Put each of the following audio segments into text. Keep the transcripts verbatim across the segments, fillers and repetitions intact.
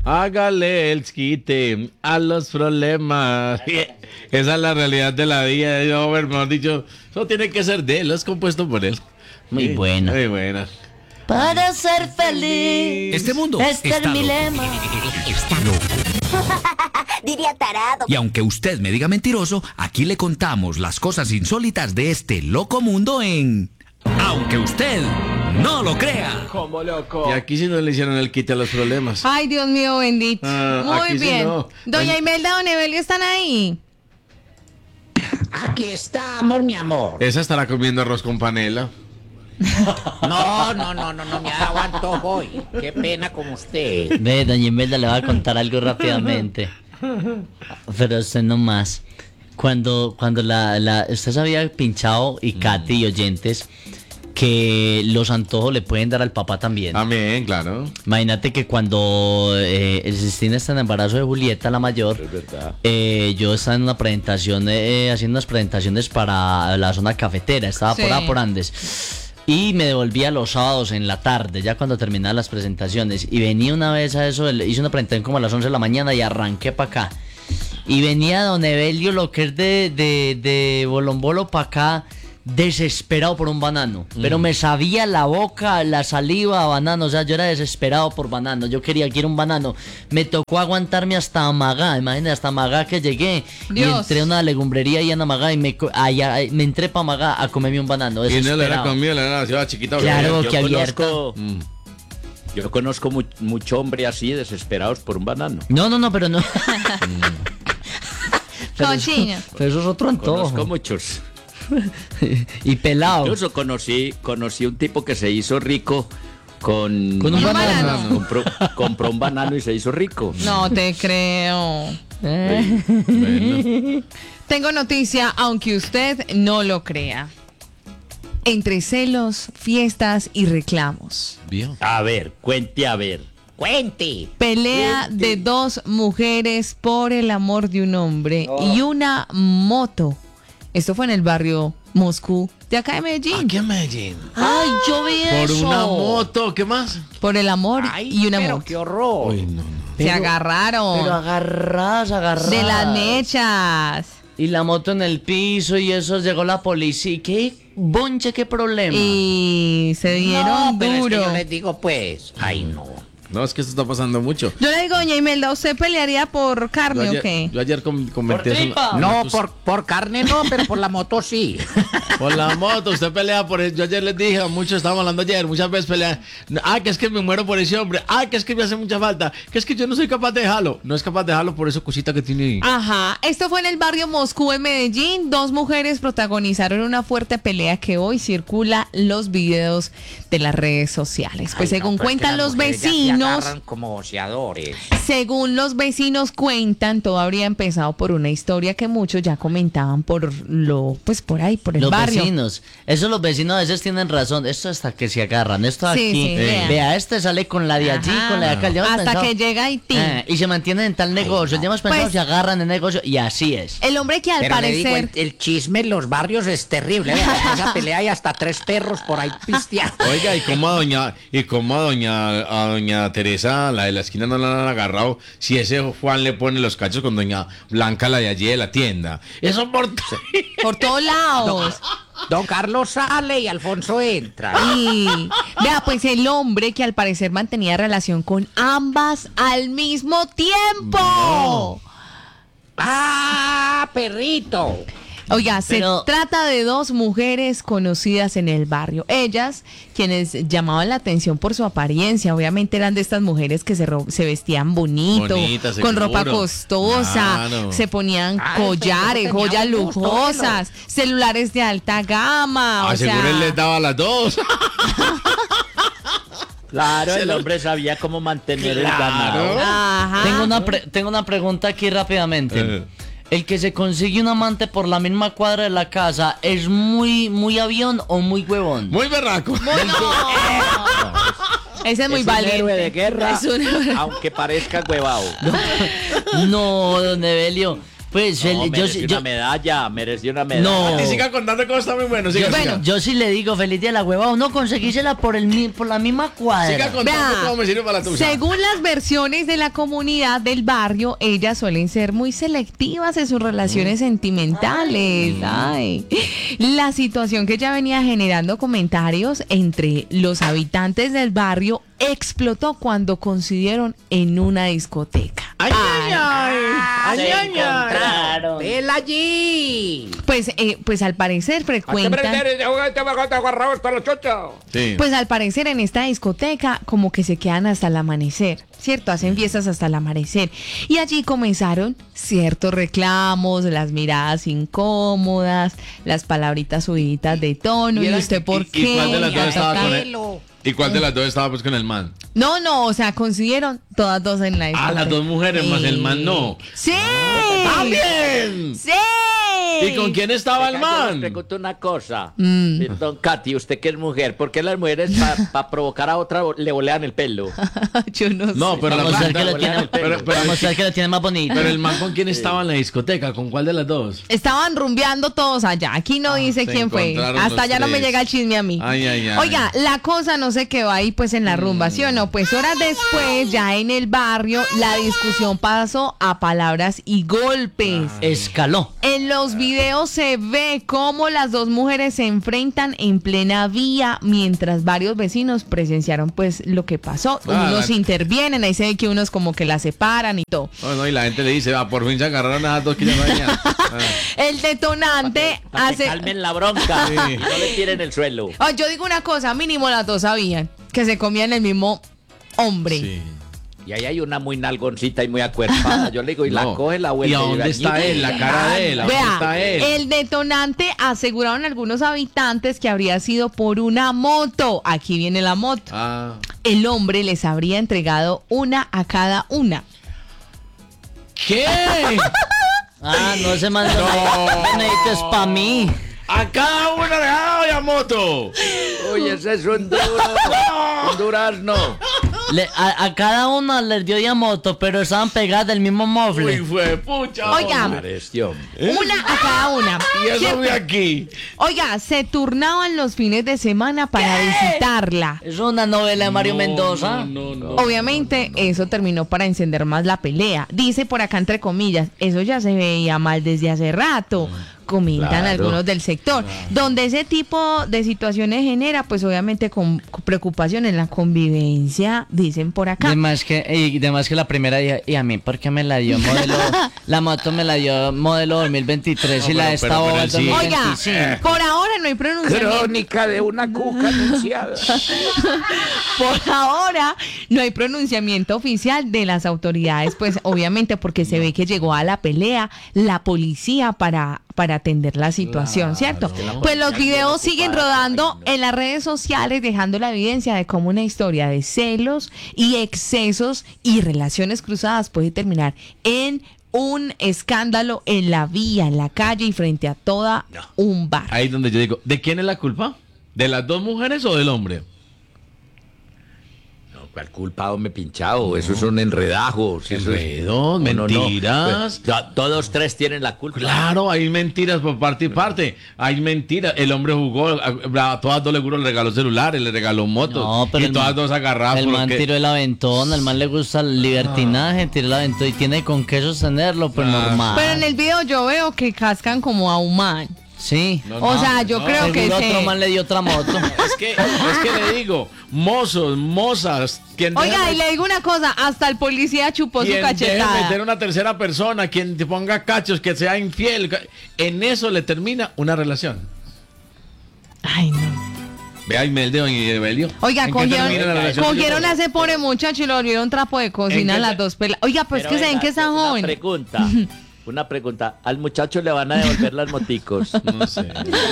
hágale el quite a los problemas. Esa es la realidad de la vida. Yo, mejor dicho, eso tiene que ser de él, es compuesto por él. Muy buena. Muy buena. Para ser feliz. Este mundo Este está es mi loco. lema. Está loco. Diría tarado. Y aunque usted me diga mentiroso, aquí le contamos las cosas insólitas de este loco mundo en Aunque usted no lo crea. Como loco. Y aquí sí no le hicieron el quite a los problemas. Ay, Dios mío, bendito. Ah, Muy aquí sí bien. no. Doña Ay. Imelda, don Evelio, ¿están ahí? Aquí estamos, mi amor. Esa estará comiendo arroz con panela. No, no, no, no, no me ha dado antojo hoy. Qué pena con usted. Ve, doña Imelda le va a contar algo rápidamente. Pero usted no más. Cuando, cuando la, la, usted se había pinchado, y Katy y oyentes, que los antojos le pueden dar al papá también. También, claro. Imagínate que cuando eh, Cristina está en el embarazo de Julieta, la mayor, Es verdad. eh, yo estaba en una presentación, eh, haciendo unas presentaciones para la zona cafetera, estaba Sí. por ahí por Andes. Y me devolvía los sábados en la tarde, ya cuando terminaban las presentaciones. Y venía una vez a eso, hice una presentación como a las once de la mañana y arranqué para acá. Y venía don Evelio, lo que es de, de, de Bolombolo para acá, desesperado por un banano. Pero me sabía la boca, la saliva a banano. O sea, yo era desesperado por banano. Yo quería quiero un banano. Me tocó aguantarme hasta Amagá. Imagínate, hasta Amagá que llegué. Y Dios. entré a una legumbrería ahí en Amagá y me, co- allá, me entré para Amagá a comerme un banano. Y no le era Desesperado. conmigo, le era la ciudad chiquita. Claro, Yo que abierta. conozco, Mm. yo conozco mu- mucho hombre así desesperados por un banano. No, no, no, pero no. Pero eso- Cochiño. Pero eso es otro Conozco antojo. muchos. Y pelado. Incluso conocí, conocí un tipo que se hizo rico con, Con un ¿Y un banano. banano? Compró, compró un banano y se hizo rico. No te creo. Eh. Bueno. Tengo noticia, aunque usted no lo crea. Entre celos, fiestas y reclamos. ¿Vio? A ver, cuente a ver. Cuente. Pelea de dos mujeres por el amor de un hombre y una moto. Esto fue en el barrio Moscú de acá de Medellín. Aquí en Medellín. Ay, yo vi Por eso. una moto, ¿qué más? Por el amor Ay, y una pero moto. qué horror. Uy, no, no. Se Pero- agarraron Pero agarradas, agarradas. de las mechas. Y la moto en el piso y eso llegó la policía. ¿Y qué bonche, qué problema? Y se dieron No, pero es que duro. yo les digo, pues, ay, no. No, es que esto está pasando mucho. Yo le digo, doña Imelda, ¿usted pelearía por Yo carne o ayer, qué? yo ayer com- convertí Por eso. tripa. en- No, en- por, por carne no, pero por la moto sí. Por la moto, usted pelea por eso. Yo ayer les dije, muchos estábamos hablando ayer, muchas veces pelean. Ah, que es que me muero por ese hombre. Ah, que es que me hace mucha falta. Que es que yo no soy capaz de dejarlo. No es capaz de dejarlo por esa cosita que tiene ahí. Ajá, esto fue en el barrio Moscú en Medellín. Dos mujeres protagonizaron una fuerte pelea que hoy circula los videos de las redes sociales. Pues Ay, según no, pero es que cuentan las los mujeres ya se vecinos, agarran como boxeadores. según los vecinos cuentan, todo habría empezado por una historia que muchos ya comentaban por lo, pues por ahí, por el Los barrio. vecinos, eso los vecinos a veces tienen razón. Esto hasta que se agarran, esto Sí, aquí. sí, vea. Vea, este sale con la de allí, Ajá. con la de acá. Ya hemos Hasta pensado- que llega Haití. Ah, y se mantienen en tal negocio. Ya hemos pensado, Pues- se agarran en negocio y así es. El hombre que al Pero le digo, parecer... el, el chisme en los barrios es terrible. Vea, esa pelea hay hasta tres perros por ahí pisteados. Oiga, y como a doña, y como a doña, a doña Teresa, la de la esquina, no la han agarrado, si ese Juan le pone los cachos con doña Blanca, la de allí de la tienda. Eso por Por todos lados. Don Carlos sale y Alfonso entra. Y vea, pues el hombre que al parecer mantenía relación con ambas al mismo tiempo. ¡Ah, perrito! Oiga, Pero- se trata de dos mujeres conocidas en el barrio. Ellas, quienes llamaban la atención por su apariencia, obviamente eran de estas mujeres que se, ro- se vestían bonito, Bonitas, con seguro. ropa costosa, Claro. se ponían Ay, collares, pero tenía joyas buen gusto, lujosas, celulares de alta gama. O Aseguro sea, él les daba las dos. Claro, Se el lo- hombre sabía cómo mantener el Claro. ganado. ajá. Tengo una, pre- tengo una pregunta aquí rápidamente. Eh. ¿El que se consigue un amante por la misma cuadra de la casa es muy, muy avión o muy huevón? Muy berraco. Ese es muy es valiente. un héroe de guerra, Es un héroe. aunque parezca huevado. No, don Evelio. Pues No, Fel- yo, mereció sí- una yo, medalla, mereció una medalla. No. Y siga contando cómo está muy bueno. Siga, yo, siga. yo sí le digo feliz día de la hueva, no conseguísela por el mi- por la misma cuadra. Siga contando Vea, cómo me sirve para la tuya. según las versiones de la comunidad del barrio, ellas suelen ser muy selectivas en sus relaciones sentimentales. Ay. La situación que ya venía generando comentarios entre los habitantes del barrio explotó cuando coincidieron en una discoteca. Ay, ay, ay. Ay, Se ay, ay. encontraron. ¡Vela allí! Pues, eh, pues al parecer frecuentan. Sí. Pues al parecer en esta discoteca como que se quedan hasta el amanecer, ¿cierto? Hacen fiestas hasta el amanecer. Y allí comenzaron ciertos reclamos, las miradas incómodas, las palabritas subiditas de tono. ¿Y, era- usted por y- y qué? cuál de las Y dos ta, estaba ta, con ta. él? ¿Y cuál de las dos estaba pues con el man? No, no, o sea, consiguieron todas dos en la discoteca. Ah, las dos mujeres más el man no. ¡Sí! ¡También! ¡Sí! ¿Y con quién estaba el Venga, yo les man? pregunto una cosa. Mm. Don Katy, usted que es mujer, ¿por qué las mujeres para provocar a otra le bolean el pelo? Yo no, No, sé. pero la Vamos a ver que pregunta- la tiene, pero- pero- vamos a ver que la tiene más bonita. Pero el man con quién estaba en la discoteca, ¿con cuál de las dos? Estaban rumbeando todos allá. Aquí no dice Ah, se quién fue. encontraron Hasta los allá no me tres. llega el chisme a mí. Ay, ay, ay. Oiga, la cosa no se quedó ahí pues en la rumba, ¿sí o no? Pues horas después, ya en el barrio, la discusión pasó a palabras y golpes. Escaló. En los videos se ve cómo las dos mujeres se enfrentan en plena vía mientras varios vecinos presenciaron pues lo que pasó. Ah, Unos la- intervienen, ahí se ve que unos como que la separan y todo. No, no, y la gente le dice, ah, por fin se agarraron a esas dos que ya no habían. Ah. El detonante Para que hace... calmen la bronca Sí. y no le tiren el suelo. Oh, yo digo una cosa, mínimo las dos sabían que se comían el mismo hombre. Sí. Y ahí hay una muy nalgoncita y muy acuerpada. Yo le digo, y la No. coge la vuelta. ¿Y a dónde está él? La cara de él. ¿A dónde Vea, está él? el detonante aseguraron algunos habitantes que habría sido por una moto. Aquí viene la moto. Ah. El hombre les habría entregado una a cada una. ¿Qué? Ah, no se mandó. No. necesitas para mí. A cada uno le ha dado la moto. Uy, ese es un duro. Un durazno. Le- a, a cada una les dio ya moto, pero estaban pegadas del mismo Uy, mofle. fue pucha. Oiga. hombre. Pareció. Una a cada una. Y eso ¿Cierto? de aquí. Oiga, se turnaban los fines de semana para visitarla. Es una novela de Mario No, Mendoza. No, no, no. Obviamente eso terminó para encender más la pelea. Dice por acá entre comillas, eso ya se veía mal desde hace rato. Comentan Claro. algunos del sector. Donde ese tipo de situaciones genera, pues obviamente con con preocupación en la convivencia, dicen por acá. Además que, y además que la primera día, y a mí, ¿por qué me la dio modelo? La moto me la dio modelo dos mil veintitrés No, y la pero- de esta pero- pero boba él sí. dos mil Oiga, veinticinco. por ahora no hay pronunciamiento. Crónica de una cuca anunciada. Por ahora no hay pronunciamiento oficial de las autoridades, pues obviamente porque se ve que llegó a la pelea la policía para, para atender la situación, ¿cierto? Pues los videos siguen rodando en las redes sociales dejando la evidencia de cómo una historia de celos y excesos y relaciones cruzadas puede terminar en un escándalo en la vía, en la calle y frente a toda un bar. Ahí es donde yo digo, ¿de quién es la culpa? ¿De las dos mujeres o del hombre? No, ¿cuál culpa, hombre pinchado? Eso son enredajos. eso es- Enredos, No, no, no. mentiras. Pues, ya, todos tres tienen la culpa. Claro, hay mentiras por parte y parte. Hay mentiras. El hombre jugó, a, a todas dos le le regaló celulares, le regaló motos. No, pero y el todas man- dos agarradas. El man porque- tiró el aventón, al man le gusta el libertinaje, tiró el aventón y tiene con qué sostenerlo, pues Ah. normal. Pero en el video yo veo que cascan como a un man. Sí. No, O no, sea, yo no. creo que Seguro se... otro man le dio otra moto. Es que, es que le digo, mozos, mozas, quien deja Oiga, de- y le digo una cosa, hasta el policía chupó su quien deje cachetada. meter una tercera persona, quien te ponga cachos, que sea infiel, ca- en eso le termina una relación. Ay, no. Vea Imelda y Evelio. Oiga, ¿En qué cogieron, termina la relación? cogieron a ese pobre muchacho y lo volvieron trapo de cocina ¿En qué las se- dos pelas. Oiga, pues Pero que se ven venga, que está una joven. pregunta. Una pregunta. Al muchacho le van a devolver las moticos. No sé.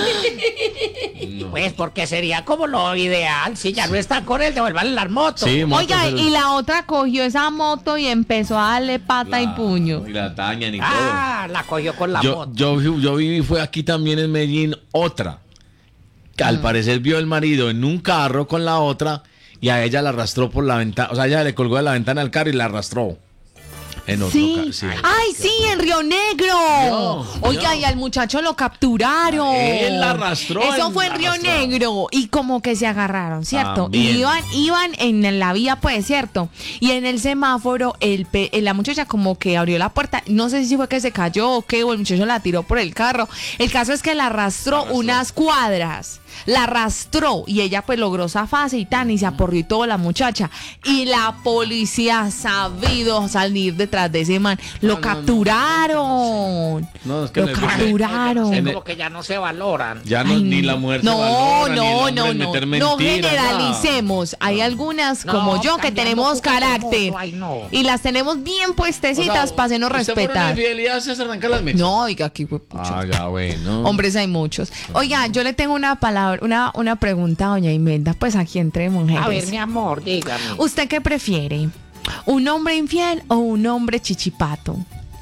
Pues porque sería como lo ideal. Si ya no está con él, devuelvan las motos. Sí, motos, Oiga, el- y la otra cogió esa moto y empezó a darle pata y la- puño. Y la tañan y Ah, la cogió con la todo. Yo, moto. yo, vi- yo vi, fue aquí también en Medellín otra. Que al parecer vio el marido en un carro con la otra y a ella la arrastró por la ventana. O sea, ella le colgó de la ventana al carro y la arrastró. En otro Sí. ca- sí. Ay, sí, en Río Negro. No, Oiga, no. y al muchacho lo capturaron. Él la arrastró, Eso él fue en la Río arrastró. Negro. Y como que se agarraron, ¿cierto? También. Y iban, iban en la vía, pues, ¿cierto? Y en el semáforo, el pe- la muchacha como que abrió la puerta. No sé si fue que se cayó o qué, o el muchacho la tiró por el carro. El caso es que la arrastró, unas cuadras. La arrastró y ella pues logró zafarse y tan y se aporrió y todo la muchacha. Y la policía ha sabido salir detrás de ese man. Lo No, no, no. capturaron. No, es que Lo en el- capturaron. en el- Como que ya no se valoran. Ya no, Ay, ni la muerte no, valora, ni el no, hombre no, en no, meter no mentiras, generalicemos. Hay algunas No, como yo que cambiando tenemos poco de carácter modo, ay, no. y las tenemos bien puestecitas O sea, para hacernos usted por una respetar. infidelidad se arranca las mechas. No, oiga, aquí fue pucha. Ah, ya, bueno. Hombres hay muchos. Oiga, yo le tengo una palabra, una, una pregunta a doña Imelda, pues aquí entre mujeres. A ver, mi amor, dígame. ¿Usted qué prefiere? ¿Un hombre infiel o un hombre chichipato?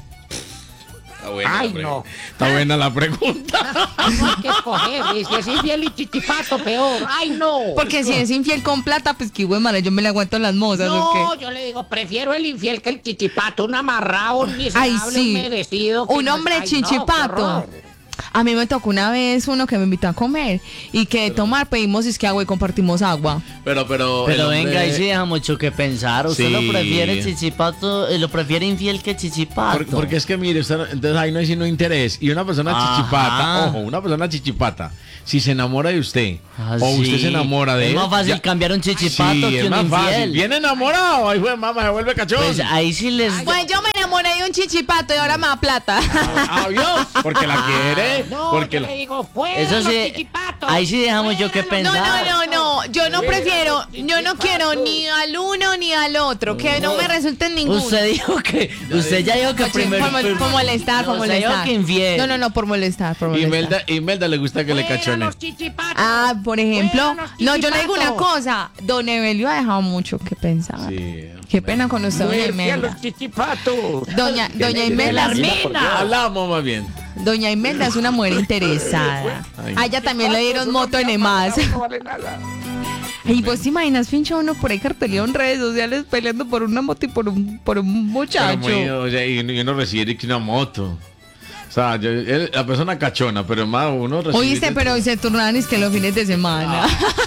Está buena Ay, la pre- no. Está buena la pregunta. No hay que escoger. Y si es infiel y chichipato, peor. Ay, no. Porque si es infiel con plata, pues qué güey, madre, yo me le aguanto las mozas, ¿o No, qué? yo le digo, prefiero el infiel que el chichipato, un amarrado, un miserable, Ay, sí. un merecido. que Un no- hombre ay, no, qué chichipato. horror. A mí me tocó una vez uno que me invitó a comer y que de tomar pedimos es que agua y compartimos agua. Pero, pero. el Pero hombre- venga, ahí sí deja mucho que pensar. Usted Sí. lo prefiere chichipato, eh, lo prefiere infiel que chichipato. Por- porque es que mire, usted, entonces ahí no hay sino interés. Y una persona Ajá. chichipata, ojo, una persona chichipata, si se enamora de usted, Ah, o usted sí. se enamora de Es él. más fácil ya- cambiar un chichipato Sí, que es un más fácil. infiel. Bien enamorado, ahí fue mamá, se vuelve cachón. Pues ahí sí les. Pues yo me enamoré de un chichipato y ahora me da plata. Ah, ¿vio? Porque la quiere. No, porque yo la... le digo, fuera Eso los sí, chichipatos. ahí sí dejamos yo que fuera No, los- pensar. no, no, no. Yo no prefiero, yo no quiero ni al uno ni al otro. Que no me resulten ninguno. Usted dijo que. Usted ya dijo que Oye, primero. por, mol- por molestar, por No, usted dijo molestar. que infiel. No, no, no, por molestar, por molestar. Imelda, Imelda le gusta que le Fuera cachone. los chichipatos. Ah, por ejemplo, Fuera los no, yo le digo una chichipatos. cosa. Don Evelio ha dejado mucho que pensar. Sí. Qué pena con usted, doña Muerte a Imelda. los chichipatos. Doña, doña Imelda, Hablamos más bien. doña Imelda es una mujer interesada. Ay. A ella también le dieron moto en EMAS. No vale nada. Y vos te imaginas, pincha uno por ahí carteleado en redes sociales peleando por una moto y por un, por un Pero muchacho. muy, o sea, y, y uno recibe que una moto. O sea, yo- él- la persona cachona, pero más uno recibe. Oíste, pero hoy se turnaban es que los fines de semana.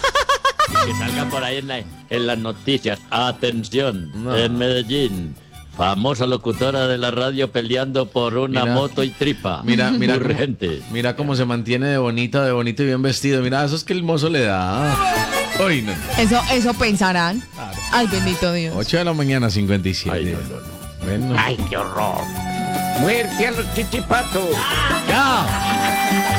Que salga por ahí en, la- en las noticias. Atención, No. en Medellín. Famosa locutora de la radio peleando por una Mira. moto y tripa. Mira, mira, cómo, Urgente. mira cómo se mantiene de bonita, de bonito y bien vestido. Mira, eso es que el mozo le da. Hoy no. Eso, eso pensarán. Claro. Ay, bendito Dios. ocho de la mañana, cincuenta y siete. Ay, no, no, no. Bueno. Ay, qué horror. Muerte a los chichipatos. ¡Ya!